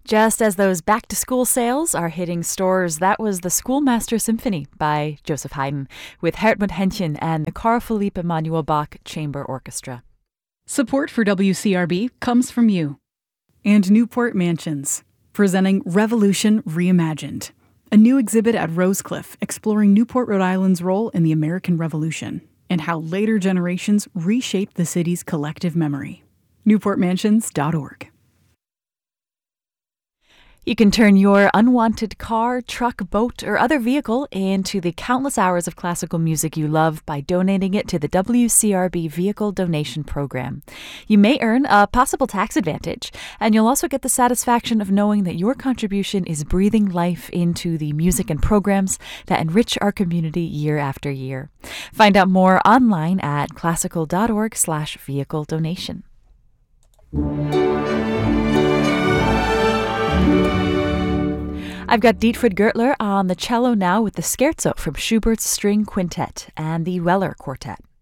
Just as those back-to-school sales are hitting stores, that was the Schoolmaster Symphony by Joseph Haydn with Hartmut Henchen and the Carl Philipp Emanuel Bach Chamber Orchestra. Support for WCRB comes from you. And Newport Mansions, presenting Revolution Reimagined, a new exhibit at Rosecliff exploring Newport, Rhode Island's role in the American Revolution and how later generations reshaped the city's collective memory. NewportMansions.org. You can turn your unwanted car, truck, boat, or other vehicle into the countless hours of classical music you love by donating it to the WCRB Vehicle Donation Program. You may earn a possible tax advantage, and you'll also get the satisfaction of knowing that your contribution is breathing life into the music and programs that enrich our community year after year. Find out more online at classical.org/vehicle donation. I've got Dietfried Gertler on the cello now with the Scherzo from Schubert's String Quintet and the Weller Quartet.